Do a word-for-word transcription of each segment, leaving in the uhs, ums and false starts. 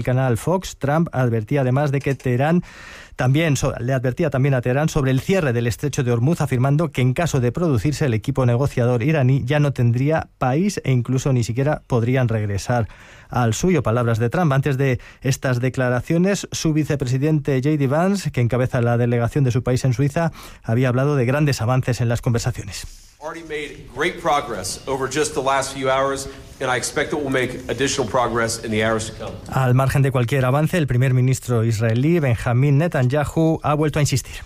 canal Fox, Trump advertía además de que Teherán También so, le advertía también a Teherán sobre el cierre del estrecho de Hormuz, afirmando que en caso de producirse el equipo negociador iraní ya no tendría país e incluso ni siquiera podrían regresar al suyo. Palabras de Trump. Antes de estas declaraciones, su vicepresidente J D Vance, que encabeza la delegación de su país en Suiza, había hablado de grandes avances en las conversaciones. Already made great progress over just the last few hours, and I expect that we'll make additional progress in the hours to come. Al margen de cualquier avance, el primer ministro israelí Benjamin Netanyahu ha vuelto a insistir.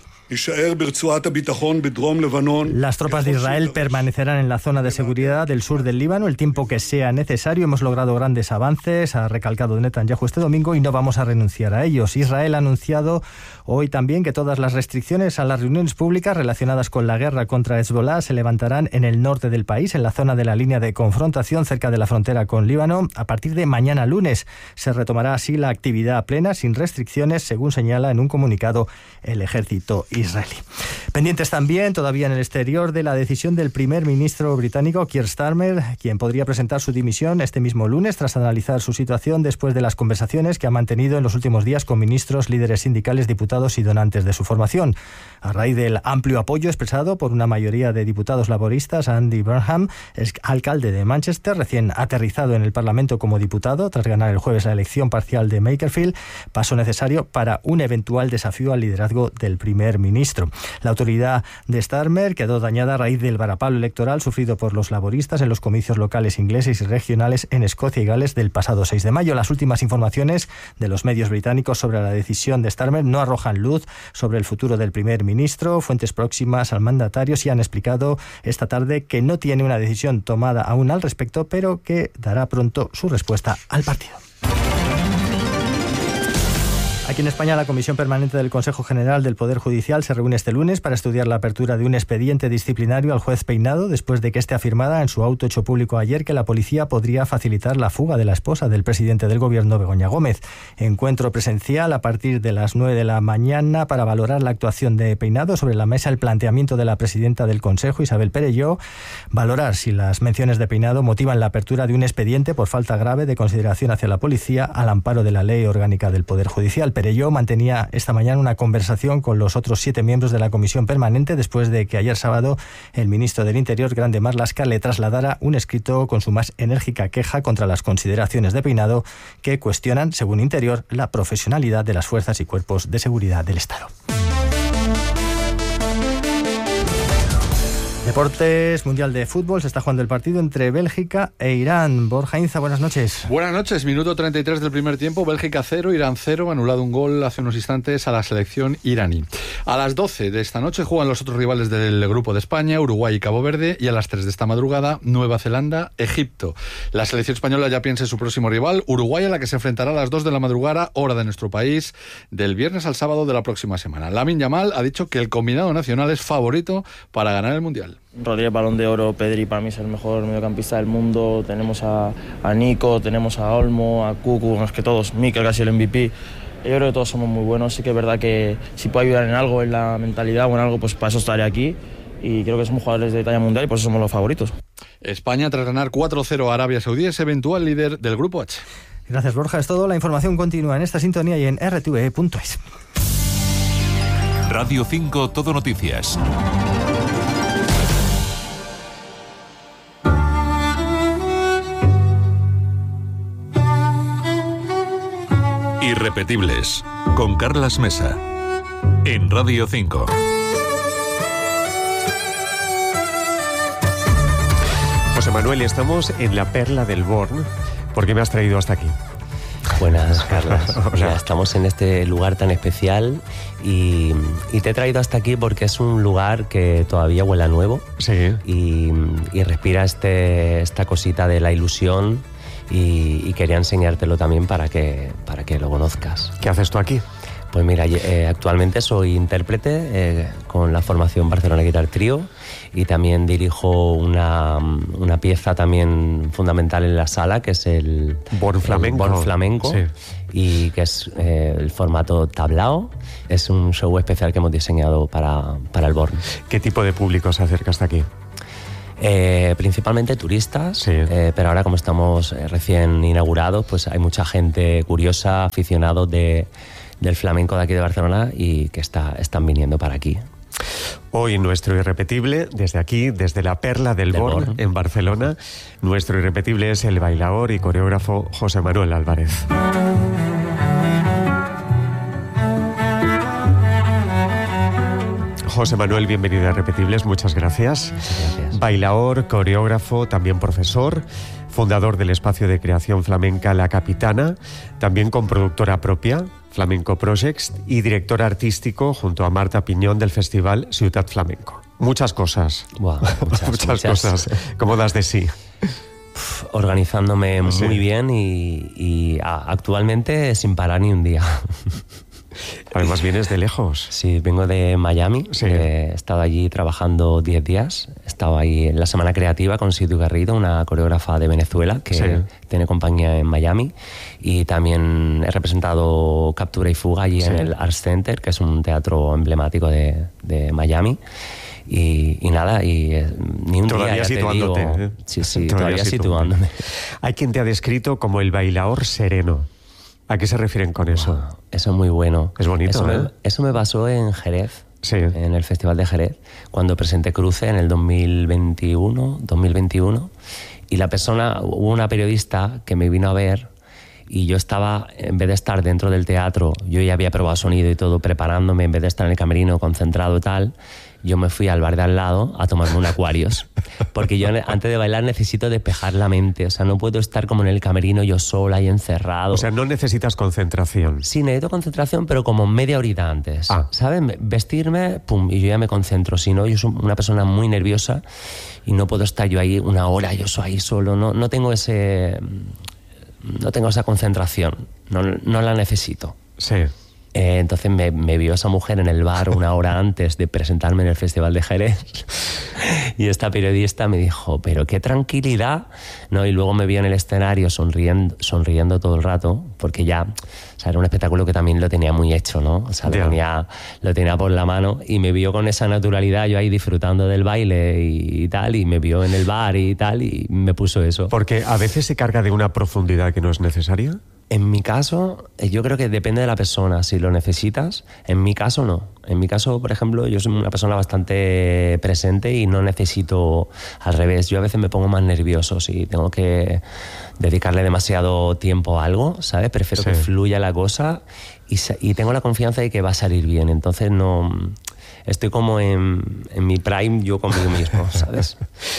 Las tropas de Israel permanecerán en la zona de seguridad del sur del Líbano el tiempo que sea necesario. Hemos logrado grandes avances, ha recalcado Netanyahu este domingo, y no vamos a renunciar a ellos. Israel ha anunciado hoy también que todas las restricciones a las reuniones públicas relacionadas con la guerra contra Hezbollah se levantarán en el norte del país, en la zona de la línea de confrontación cerca de la frontera con Líbano. A partir de mañana lunes se retomará así la actividad plena, sin restricciones, según señala en un comunicado el ejército israelí. Pendientes también, todavía en el exterior, de la decisión del primer ministro británico Keir Starmer, quien podría presentar su dimisión este mismo lunes tras analizar su situación después de las conversaciones que ha mantenido en los últimos días con ministros, líderes sindicales, diputados y donantes de su formación. A raíz del amplio apoyo expresado por una mayoría de diputados laboristas, Andy Burnham, es alcalde de Manchester, recién aterrizado en el Parlamento como diputado tras ganar el jueves la elección parcial de Makerfield, paso necesario para un eventual desafío al liderazgo del primer ministro. La autoridad de Starmer quedó dañada a raíz del varapalo electoral sufrido por los laboristas en los comicios locales ingleses y regionales en Escocia y Gales del pasado seis de mayo. Las últimas informaciones de los medios británicos sobre la decisión de Starmer no arrojan luz sobre el futuro del primer ministro. Fuentes próximas al mandatario sí han explicado esta tarde que no tiene una decisión tomada aún al respecto, pero que dará pronto su respuesta al partido. Aquí en España, la Comisión Permanente del Consejo General del Poder Judicial se reúne este lunes para estudiar la apertura de un expediente disciplinario al juez Peinado, después de que éste afirmara en su auto hecho público ayer que la policía podría facilitar la fuga de la esposa del presidente del Gobierno, Begoña Gómez. Encuentro presencial a partir de las nueve de la mañana para valorar la actuación de Peinado. Sobre la mesa el planteamiento de la presidenta del Consejo, Isabel Perelló, valorar si las menciones de Peinado motivan la apertura de un expediente por falta grave de consideración hacia la policía al amparo de la Ley Orgánica del Poder Judicial. Perelló mantenía esta mañana una conversación con los otros siete miembros de la Comisión Permanente después de que ayer sábado el ministro del Interior, Grande Marlaska, le trasladara un escrito con su más enérgica queja contra las consideraciones de Peinado que cuestionan, según Interior, la profesionalidad de las fuerzas y cuerpos de seguridad del Estado. Deportes, Mundial de Fútbol, se está jugando el partido entre Bélgica e Irán. Borja Inza, buenas noches. Buenas noches, minuto treinta y tres del primer tiempo, Bélgica cero, Irán cero, anulado un gol hace unos instantes a la selección iraní. A las doce de esta noche juegan los otros rivales del grupo de España, Uruguay y Cabo Verde, y a las tres de esta madrugada, Nueva Zelanda, Egipto. La selección española ya piensa en su próximo rival, Uruguay, a la que se enfrentará a las dos de la madrugada, hora de nuestro país, del viernes al sábado de la próxima semana. Lamine Yamal ha dicho que el combinado nacional es favorito para ganar el Mundial. Rodríguez, Balón de Oro, Pedri para mí es el mejor mediocampista del mundo, tenemos a, a Nico, tenemos a Olmo, a Cucu, es que todos, Mikel casi el M V P. Yo creo que todos somos muy buenos, sí que es verdad que si puedo ayudar en algo, en la mentalidad o en algo, pues para eso estaré aquí, y creo que somos jugadores de talla mundial y por eso somos los favoritos. España, tras ganar cuatro cero a Arabia Saudí, es eventual líder del Grupo H. Gracias, Borja, es todo. La información continúa en esta sintonía y en r t v punto es. Radio cinco, Todo Noticias. Irrepetibles, con Carlas Mesa, en Radio cinco. José Manuel, estamos en la Perla del Born. ¿Por qué me has traído hasta aquí? Buenas, Carlas. Ya estamos en este lugar tan especial y, y te he traído hasta aquí porque es un lugar que todavía huele a nuevo. Sí. Y, y respira este, esta cosita de la ilusión. Y, y quería enseñártelo también para que, para que lo conozcas. ¿Qué haces tú aquí? Pues mira, eh, actualmente soy intérprete eh, con la formación Barcelona Guitar Trio y también dirijo una, una pieza también fundamental en la sala que es el Born Flamenco, el Born Flamenco sí. Y que es eh, el formato tablao. Es un show especial que hemos diseñado para, para el Born. ¿Qué tipo de público se acerca hasta aquí? Eh, principalmente turistas, Sí. eh, pero ahora como estamos eh, recién inaugurados, pues hay mucha gente curiosa, aficionados de, del flamenco de aquí de Barcelona y que está, están viniendo para aquí. Hoy nuestro irrepetible, desde aquí, desde la Perla del Del Born, Born. en Barcelona, nuestro irrepetible es el bailaor y coreógrafo José Manuel Álvarez. José Manuel, bienvenido a Irrepetibles, muchas gracias. Muchas gracias. Bailaor, coreógrafo, también profesor, fundador del espacio de creación flamenca La Capitana, también con productora propia, Flamenco Projects, y director artístico junto a Marta Piñón del festival Ciutat Flamenco. Muchas cosas. Buah, muchas, muchas, muchas. cosas. ¿Cómo das de sí? Organizándome Sí. muy bien y, y a- actualmente sin parar ni un día. Además vienes de lejos. Sí, vengo de Miami, Sí. eh, he estado allí trabajando diez días, he estado ahí en la Semana Creativa con Situ Garrido, una coreógrafa de Venezuela que Sí. tiene compañía en Miami, y también he representado Captura y Fuga allí Sí. en el Arts Center, que es un teatro emblemático de, de Miami. Y, y nada, y eh, ni un Todavía día, ya te situándote. digo. ¿eh? Sí, sí, todavía, situándote. situándome. Hay quien te ha descrito como el bailaor sereno. ¿A qué se refieren con eso? Wow, eso es muy bueno. Es bonito, eso, ¿eh? me, eso me pasó en Jerez, Sí. en el Festival de Jerez, cuando presenté Cruce en el dos mil veintiuno, dos mil veintiuno, y la persona, hubo una periodista que me vino a ver y yo estaba, en vez de estar dentro del teatro, yo ya había probado sonido y todo, preparándome, en vez de estar en el camerino concentrado y tal, yo me fui al bar de al lado a tomarme un Aquarius. Porque yo antes de bailar necesito despejar la mente. O sea, no puedo estar como en el camerino yo sola y encerrado. O sea, no necesitas concentración. Sí, necesito concentración, pero como media horita antes. Ah. ¿Sabes? Vestirme, pum, y yo ya me concentro. Si no, yo soy una persona muy nerviosa y no puedo estar yo ahí una hora, yo soy ahí solo. No, no tengo ese... No tengo esa concentración. No, no la necesito. Sí. Eh, entonces me, me vio esa mujer en el bar una hora antes de presentarme en el Festival de Jerez y esta periodista me dijo, pero qué tranquilidad, ¿no? Y luego me vio en el escenario sonriendo, sonriendo todo el rato, porque ya, o sea, era un espectáculo que también lo tenía muy hecho, ¿no? O sea, lo Ya. tenía, lo tenía por la mano y me vio con esa naturalidad, yo ahí disfrutando del baile y, y tal, y me vio en el bar y tal, y me puso eso. Porque a veces se carga de una profundidad que no es necesaria. En mi caso, eh, yo creo que depende de la persona, si lo necesitas. En mi caso, no. En mi caso, por ejemplo, yo soy una persona bastante presente y no necesito, al revés, yo a veces me pongo más nervioso si tengo que dedicarle demasiado tiempo a algo, ¿sabes? Prefiero Sí. que fluya la cosa y, sa- y tengo la confianza de que va a salir bien. Entonces no... Estoy como en, en mi prime yo conmigo mismo, ¿sabes?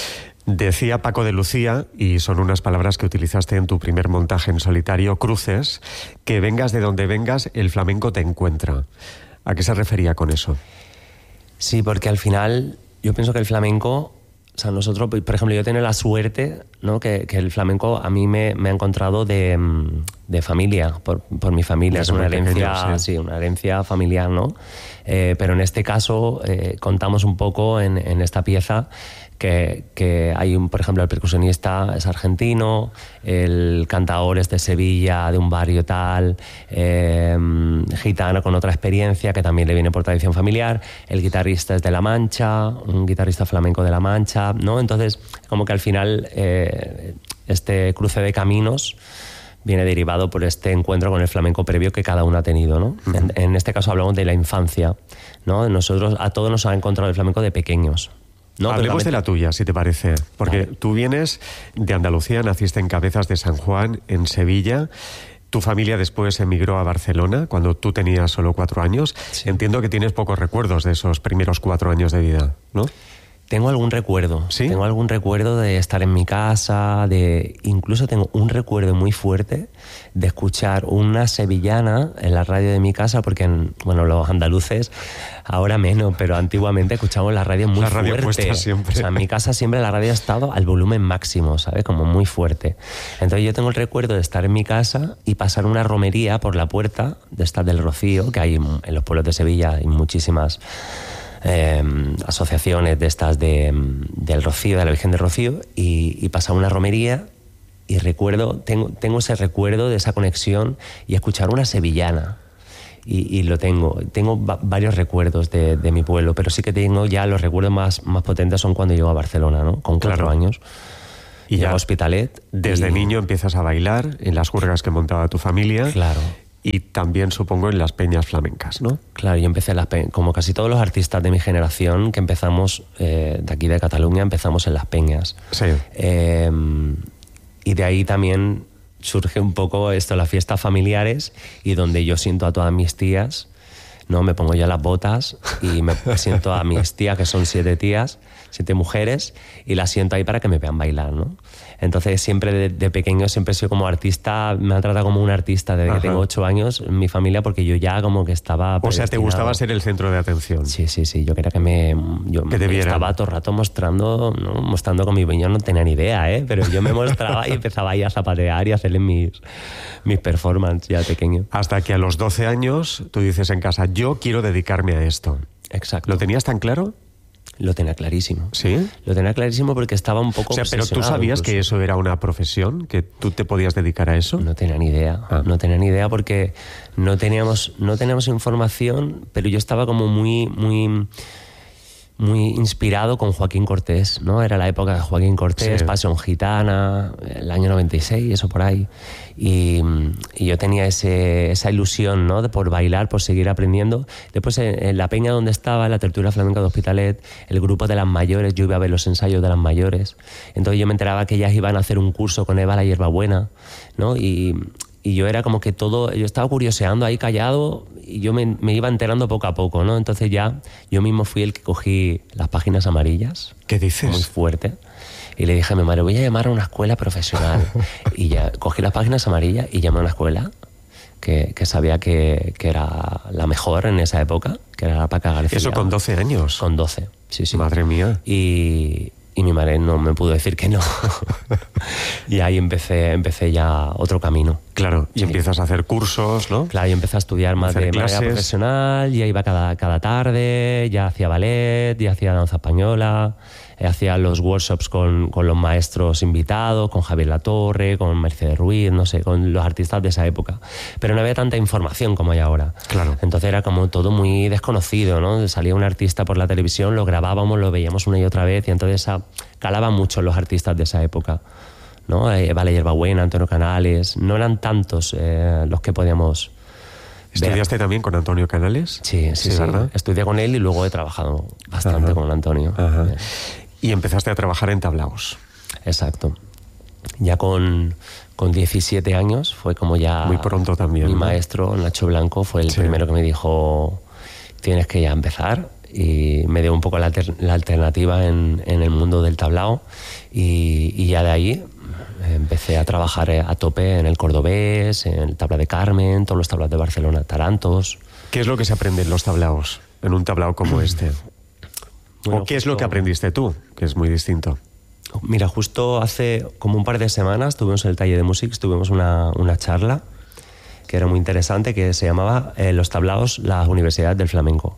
Decía Paco de Lucía, y son unas palabras que utilizaste en tu primer montaje en solitario, Cruces, que vengas de donde vengas, el flamenco te encuentra. ¿A qué se refería con eso? Sí, porque al final yo pienso que el flamenco, o sea, nosotros, por ejemplo, yo he tenido la suerte, ¿no? que, que el flamenco a mí me, me ha encontrado de, mm, de familia, por, por mi familia. Desde Es una muy herencia, pequeño, sí. sí, una herencia familiar, ¿no? Eh, pero en este caso eh, contamos un poco en, en esta pieza que, que hay, un, por ejemplo, el percusionista es argentino, el cantaor es de Sevilla, de un barrio tal, eh, gitano con otra experiencia que también le viene por tradición familiar, el guitarrista es de La Mancha, un guitarrista flamenco de La Mancha, ¿no? Entonces, como que al final eh, este cruce de caminos viene derivado por este encuentro con el flamenco previo que cada uno ha tenido, ¿no? Uh-huh. en, en este caso hablamos de la infancia, ¿no? Nosotros, a todos nos ha encontrado el flamenco de pequeños. No, Hablemos totalmente. de la tuya, si te parece, porque Vale. tú vienes de Andalucía, naciste en Cabezas de San Juan, en Sevilla. Tu familia después emigró a Barcelona cuando tú tenías solo cuatro años. Sí. Entiendo que tienes pocos recuerdos de esos primeros cuatro años de vida, ¿no? Tengo algún recuerdo, ¿Sí? Tengo algún recuerdo de estar en mi casa, de incluso tengo un recuerdo muy fuerte de escuchar una sevillana en la radio de mi casa, porque en, bueno, los andaluces ahora menos, pero antiguamente escuchábamos la radio muy La radio fuerte. puesta siempre. O sea, en mi casa siempre la radio ha estado al volumen máximo, ¿sabes? Como muy fuerte. Entonces yo tengo el recuerdo de estar en mi casa y pasar una romería por la puerta de esta del Rocío, que hay en los pueblos de Sevilla, hay muchísimas Eh, asociaciones de estas de, del Rocío, de la Virgen del Rocío, y, y pasaba una romería y recuerdo, tengo, tengo ese recuerdo de esa conexión y escuchar una sevillana. y, y lo tengo. Tengo va- varios recuerdos de, de mi pueblo, pero sí que tengo ya los recuerdos más, más potentes son cuando llego a Barcelona, ¿no? Con cuatro Claro. años. Y Llego ya a Hospitalet. desde y- niño empiezas a bailar en las juergas que montaba tu familia. Claro. Y también, supongo, en las peñas flamencas, ¿no? Claro, yo empecé en las peñas, como casi todos los artistas de mi generación que empezamos eh, de aquí de Cataluña, empezamos en las peñas. Sí. Eh, y de ahí también surge un poco esto, las fiestas familiares, y donde yo siento a todas mis tías, ¿no? Me pongo ya las botas y me siento a mis tías, que son siete tías, siete mujeres, y las siento ahí para que me vean bailar, ¿no? Entonces siempre de, de pequeño siempre he sido como artista, me han tratado como un artista desde Ajá. que tengo ocho años en mi familia, porque yo ya como que estaba O sea, te predestinado. gustaba ser el centro de atención. Sí, sí, sí, yo quería que me... Yo Que te me vieran. estaba todo el rato mostrando, ¿no? Mostrando con mi yo no tenía ni idea, ¿eh? Pero yo me mostraba y empezaba ahí a zapatear y a hacerle mis, mis performances ya de pequeño. Hasta que a los doce años tú dices en casa, yo quiero dedicarme a esto. Exacto. ¿Lo tenías tan claro? Lo tenía clarísimo. Sí. Lo tenía clarísimo porque estaba un poco O sea, pero tú obsesionado sabías incluso. que eso era una profesión, que tú te podías dedicar a eso. No tenía ni idea, Ah. no tenía ni idea porque no teníamos, no teníamos información, pero yo estaba como muy, muy, muy inspirado con Joaquín Cortés, ¿no? Era la época de Joaquín Cortés, Sí. Pasión Gitana, el año noventa y seis, eso por ahí. Y, y yo tenía ese, esa ilusión, ¿no? De por bailar, por seguir aprendiendo. Después en, en la peña donde estaba, en la tertulia flamenca de Hospitalet, el grupo de las mayores, yo iba a ver los ensayos de las mayores. Entonces yo me enteraba que ellas iban a hacer un curso con Eva la Hierbabuena, ¿no? Y, y yo era como que todo, yo estaba curioseando ahí callado y yo me, me iba enterando poco a poco, ¿no? Entonces ya yo mismo fui el que cogí las páginas amarillas. ¿Qué dices? Muy fuerte. Y le dije a mi madre, voy a llamar a una escuela profesional. Y ya cogí las páginas amarillas y llamé a una escuela que, que sabía que, que era la mejor en esa época, que era la Paca García. Eso con doce años. Con doce, sí, sí. Madre mía. Y, y mi madre no me pudo decir que no. Y ahí empecé, empecé ya otro camino. Claro, y Sí. empiezas a hacer cursos, ¿no? Claro, yo empecé a estudiar más Hacer de clases. manera profesional, ya iba cada, cada tarde, ya hacía ballet, ya hacía danza española, eh, hacía los workshops con, con los maestros invitados, con Javier Latorre, con Mercedes Ruiz, no sé, con los artistas de esa época. Pero no había tanta información como hay ahora. Claro. Entonces era como todo muy desconocido, ¿no? Salía un artista por la televisión, lo grabábamos, lo veíamos una y otra vez, y entonces esa, calaba mucho los artistas de esa época, ¿no? Eh, Vale Hierbabuena, Antonio Canales, no eran tantos eh, los que podíamos ver. ¿Estudiaste también con Antonio Canales? Sí, sí, sí. ¿verdad? Estudié con él y luego he trabajado bastante Ajá. con Antonio. Ajá. Eh, Y empezaste a trabajar en tablaos. Exacto. Ya con, con diecisiete años fue como ya... Muy pronto también, Mi ¿no? maestro, Nacho Blanco, fue el Sí. primero que me dijo, tienes que ya empezar. Y me dio un poco la, alter- la alternativa en, en el mundo del tablao. Y, y ya de ahí empecé a trabajar a tope en el cordobés, en el tabla de Carmen, todos los tablas de Barcelona, tarantos. ¿Qué es lo que se aprende en los tablaos, en un tablao como este? Bueno, ¿O qué es lo justo- que aprendiste tú, que es muy distinto? Mira, justo hace como un par de semanas tuvimos en el taller de música, tuvimos una, una charla que era muy interesante, que se llamaba eh, Los tablaos, las universidades del flamenco.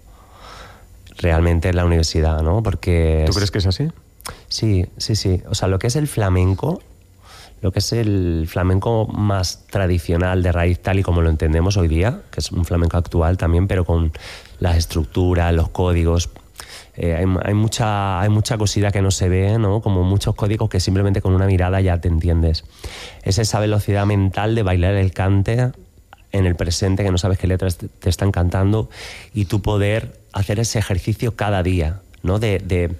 Realmente la universidad, ¿no? Porque... ¿Tú es- crees que es así? Sí, sí, sí. O sea, lo que es el flamenco, lo que es el flamenco más tradicional de raíz tal y como lo entendemos hoy día, que es un flamenco actual también, pero con las estructuras, los códigos... Eh, hay, hay mucha hay mucha cosita que no se ve, ¿no? Como muchos códigos que simplemente con una mirada ya te entiendes. Es esa velocidad mental de bailar el cante en el presente, que no sabes qué letras te, te están cantando, y tú poder hacer ese ejercicio cada día, ¿no? De, de,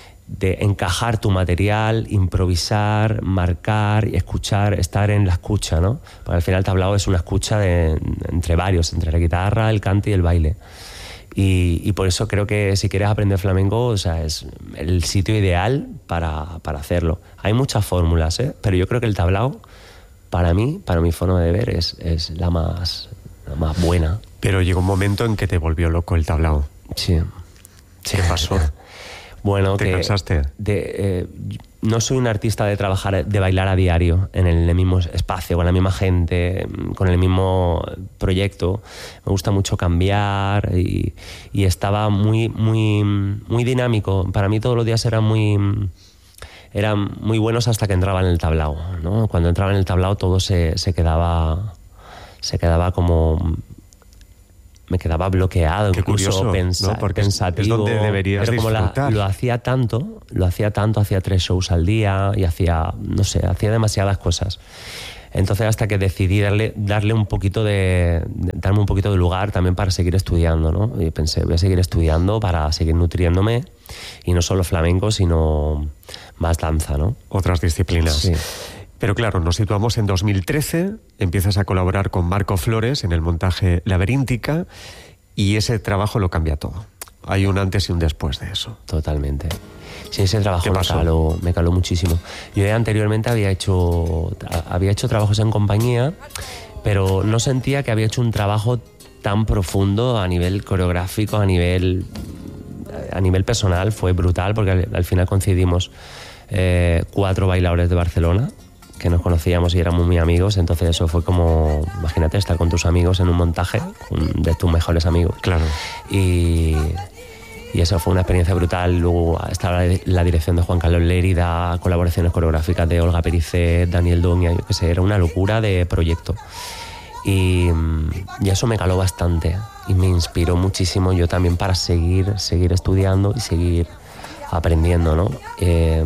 de encajar tu material, improvisar, marcar y escuchar, estar en la escucha, ¿no? Porque al final el tablao es una escucha de, entre varios, entre la guitarra, el cante y el baile. Y, y por eso creo que si quieres aprender flamenco, o sea, es el sitio ideal para, para hacerlo. Hay muchas fórmulas, ¿eh? Pero yo creo que el tablao, para mí, para mi forma de ver, es, es la, más, la más buena. Pero llegó un momento en que te volvió loco el tablao. Sí. ¿Qué pasó? Bueno, ¿Te que cansaste? De, eh, no soy un artista de trabajar, de bailar a diario en el mismo espacio, con la misma gente, con el mismo proyecto. Me gusta mucho cambiar y, y estaba muy, muy, muy dinámico. Para mí todos los días eran muy, eran muy buenos hasta que entraba en el tablao, ¿no? Cuando entraba en el tablao todo se, se quedaba, se quedaba como me quedaba bloqueado, Qué incluso curioso, pensa- ¿no? Porque pensativo. es donde deberías pero como la- disfrutar. lo hacía tanto, lo hacía tanto, hacía tres shows al día y hacía, no sé, hacía demasiadas cosas. Entonces hasta que decidí darle, darle un poquito de, de- darme un poquito de lugar también para seguir estudiando, ¿no? Y pensé, voy a seguir estudiando para seguir nutriéndome, y no solo flamenco, sino más danza, ¿no? Otras disciplinas. Sí. Pero claro, nos situamos en dos mil trece, empiezas a colaborar con Marco Flores en el montaje Laberíntica, y ese trabajo lo cambia todo. Hay un antes y un después de eso. Totalmente. Sí, ese trabajo ¿Qué me pasó? caló, me caló muchísimo. Yo ya anteriormente había hecho, había hecho trabajos en compañía, pero no sentía que había hecho un trabajo tan profundo a nivel coreográfico, a nivel, a nivel personal. Fue brutal porque al, al final coincidimos eh, cuatro bailadores de Barcelona que nos conocíamos y éramos muy amigos. Entonces eso fue como, imagínate, estar con tus amigos en un montaje de tus mejores amigos. Claro. Y... Y eso fue una experiencia brutal. Luego estaba la dirección de Juan Carlos Lérida, colaboraciones coreográficas de Olga Pericet, Daniel Doña, yo qué sé, era una locura de proyecto. Y, y eso me caló bastante y me inspiró muchísimo yo también para seguir, seguir estudiando y seguir aprendiendo, ¿no? Eh,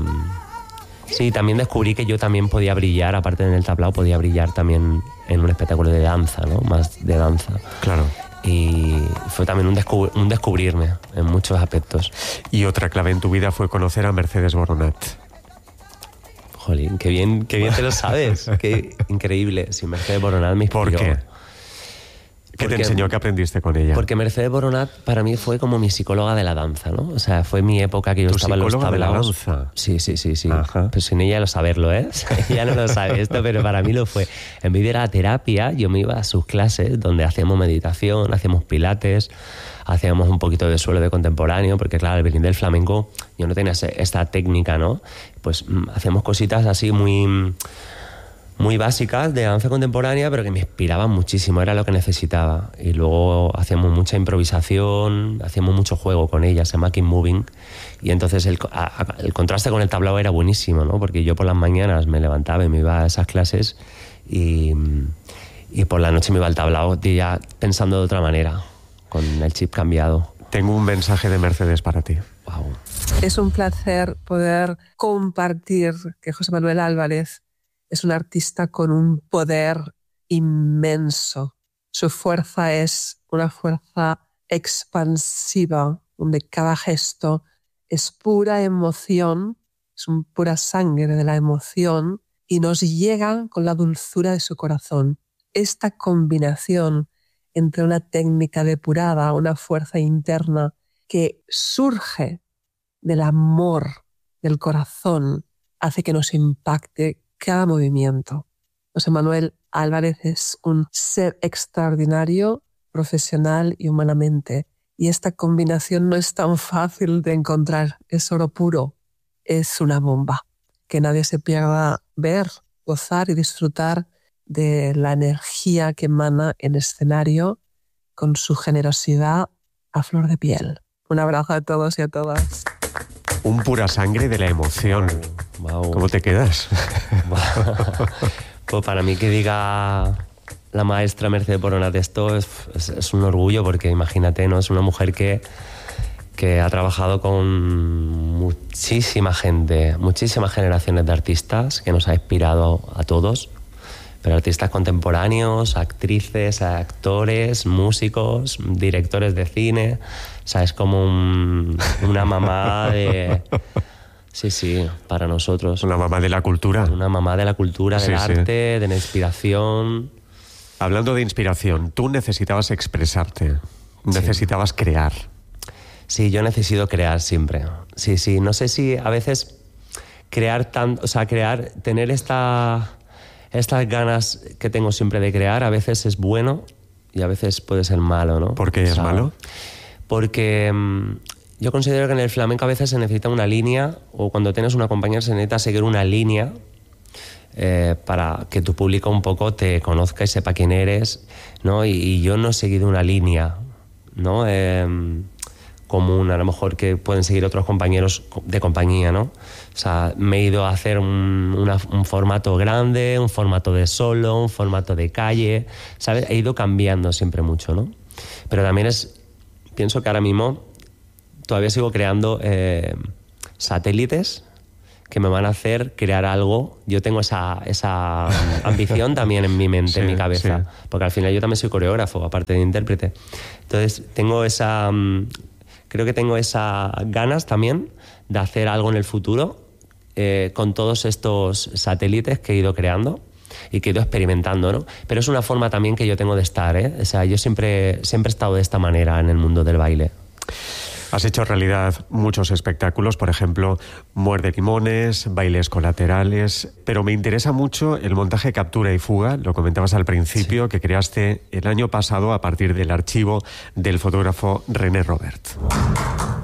sí, también descubrí que yo también podía brillar, aparte en el tablao, podía brillar también en un espectáculo de danza, ¿no? Más de danza. Claro. Y fue también un, descub- un descubrirme en muchos aspectos. Y otra clave en tu vida fue conocer a Mercedes Boronat. Jolín, qué bien, qué bien te lo sabes. Qué increíble. Si Mercedes Boronat me inspiró. ¿Por qué? ¿Qué te Porque- enseñó? ¿Qué aprendiste con ella? Porque Mercedes Boronat para mí fue como mi psicóloga de la danza, ¿no? O sea, fue mi época que yo ¿Tu estaba en los psicóloga de la tablaos. danza? Sí, sí, sí, sí. Ajá. Pues sin ella lo saberlo, ¿eh? Ella no lo sabe esto, pero para mí lo fue. En vez de ir a la terapia, yo me iba a sus clases donde hacíamos meditación, hacíamos pilates, hacíamos un poquito de suelo de contemporáneo, porque claro, al venir del flamenco yo no tenía ese- esta técnica, ¿no? Pues mm, hacíamos cositas así muy... muy básicas de danza contemporánea, pero que me inspiraban muchísimo, era lo que necesitaba. Y luego hacíamos mucha improvisación, hacíamos mucho juego con ella, se llama Keep Moving, y entonces el, a- a- el contraste con el tablao era buenísimo, ¿no? Porque yo por las mañanas me levantaba y me iba a esas clases, y, y por la noche me iba al tablao ya pensando de otra manera, con el chip cambiado. Tengo un mensaje de Mercedes para ti. Wow. Es un placer poder compartir que José Manuel Álvarez es un artista con un poder inmenso. Su fuerza es una fuerza expansiva, donde cada gesto es pura emoción, es un pura sangre de la emoción y nos llega con la dulzura de su corazón. Esta combinación entre una técnica depurada, una fuerza interna que surge del amor del corazón, hace que nos impacte cada movimiento. José Manuel Álvarez es un ser extraordinario, profesional y humanamente. Y esta combinación no es tan fácil de encontrar. Es oro puro. Es una bomba. Que nadie se pierda ver, gozar y disfrutar de la energía que emana en escenario con su generosidad a flor de piel. Un abrazo a todos y a todas. Un pura sangre de la emoción. Wow. ¿Cómo te quedas? Pues para mí que diga la maestra Mercedes Boronat esto es, es, es un orgullo, porque imagínate, ¿no? Es una mujer que, que ha trabajado con muchísima gente, muchísimas generaciones de artistas, que nos ha inspirado a todos, pero artistas contemporáneos, actrices, actores, músicos, directores de cine. O sea, es como un, una mamá de... Sí, sí, para nosotros. Una mamá de la cultura. Una mamá de la cultura, del Sí, sí. arte, de la inspiración. Hablando de inspiración, tú necesitabas expresarte, necesitabas crear. Sí, yo necesito crear siempre. Sí, sí, no sé si a veces crear tanto, o sea, crear, tener esta, estas ganas que tengo siempre de crear, a veces es bueno y a veces puede ser malo, ¿no? ¿Por qué es O sea, malo? Porque mmm, yo considero que en el flamenco a veces se necesita una línea, o cuando tienes una compañía se necesita seguir una línea eh, para que tu público un poco te conozca y sepa quién eres, ¿no? Y, y yo no he seguido una línea, ¿no? Eh, común, a lo mejor que pueden seguir otros compañeros de compañía, ¿no? O sea, me he ido a hacer un, una, un formato grande, un formato de solo, un formato de calle, ¿sabes? He ido cambiando siempre mucho, ¿no? Pero también es, pienso que ahora mismo todavía sigo creando eh, satélites que me van a hacer crear algo. Yo tengo esa, esa ambición también en mi mente, sí, en mi cabeza, sí. Porque al final yo también soy coreógrafo, aparte de intérprete. Entonces tengo esa, creo que tengo esas ganas también de hacer algo en el futuro eh, con todos estos satélites que he ido creando y que he ido experimentando, ¿no? Pero es una forma también que yo tengo de estar, ¿eh? O sea, yo siempre, siempre he estado de esta manera en el mundo del baile. Has hecho realidad muchos espectáculos, por ejemplo, Muerde Limones, Bailes Colaterales, pero me interesa mucho el montaje Captura y Fuga, lo comentabas al principio, sí. Que creaste el año pasado a partir del archivo del fotógrafo René Robert.